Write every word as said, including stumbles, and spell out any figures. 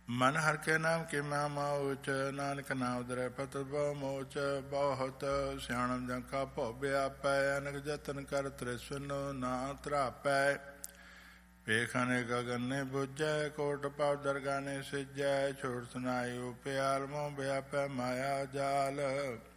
ਮਨ ਹਰਿ ਕੇ ਨਾਮ ਕੀ ਮਹਿਮਾ ਉੱਚ, ਨਾਨਕ ਨਾਮ ਉਦਰੈ ਪਤ ਬਹੁ ਮੋਚ। ਬਹੁਤ ਸਿਆਣਮ ਜੰ ਕਾ ਭਉ ਵਿਆਪੈ, ਅਨਕ ਜਤਨ ਕਰ ਤ੍ਰਿਸਵਨ ਨਾ ਧਰਾਪੈ। ਵੇਖ ਅਨੇਕ ਗੰਨੇ ਬੁੱਝੈ, ਕੋਟ ਪਾਉ ਦਰਗਾਹ ਨੇ ਸਿਜੈ। ਛੋੜ ਸੁਨਾਈ ਉਪਿਆਲ, ਮੋਹ ਵਿਆਪੈ ਮਾਇਆ ਜਾਲ।